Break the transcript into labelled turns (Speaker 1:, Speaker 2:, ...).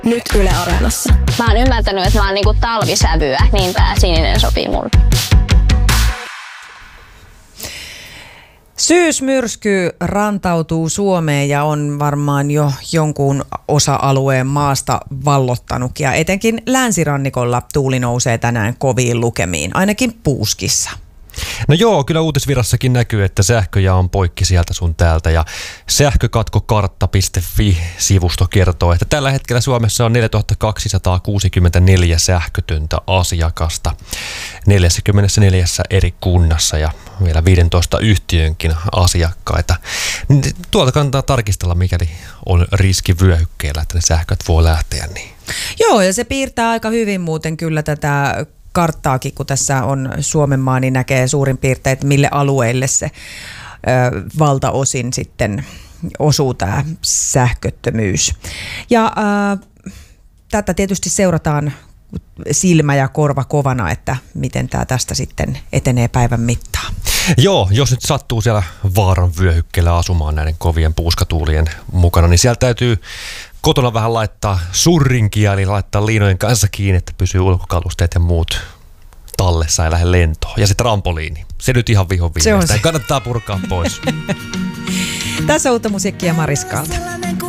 Speaker 1: Nyt Yle Areenassa.
Speaker 2: Mä oon ymmärtänyt, että mä oon niinku talvisävyä, niin tää sininen sopii mulle.
Speaker 3: Syysmyrsky rantautuu Suomeen ja on varmaan jo jonkun osa-alueen maasta vallottanut. Ja etenkin länsirannikolla tuuli nousee tänään koviin lukemiin, ainakin Puuskissa.
Speaker 4: No joo, kyllä uutisvirassakin näkyy, että sähköjä on poikki sieltä sun täältä ja sähkökatkokartta.fi-sivusto kertoo, että tällä hetkellä Suomessa on 4264 sähkötöntä asiakasta 44 eri kunnassa ja vielä 15 yhtiönkin asiakkaita. Tuolta kannattaa tarkistella, mikäli on riski vyöhykkeellä, että ne sähköt voi lähteä. Niin.
Speaker 3: Joo, ja se piirtää aika hyvin muuten kyllä tätä karttaakin, kun tässä on Suomenmaa, niin näkee suurin piirtein, että mille alueille se valtaosin sitten osuu tämä sähköttömyys. Ja tätä tietysti seurataan silmä ja korva kovana, että miten tämä tästä sitten etenee päivän mittaan.
Speaker 4: Joo, jos nyt sattuu siellä vaaran vyöhykkeellä asumaan näiden kovien puuskatuulien mukana, niin siellä täytyy kotona vähän laittaa surrinkia, eli laittaa liinojen kanssa kiinni, että pysyy ulkokalusteet ja muut tallessa ja lähde lentoon. Ja se trampoliini, se nyt ihan vihon viimeistä. Kannattaa purkaa pois.
Speaker 3: Tässä uutta musiikkia Mariskalta.